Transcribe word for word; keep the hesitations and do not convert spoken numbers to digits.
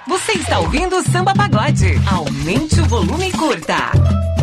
Você está ouvindo o Samba Pagode. Aumente o volume e curta.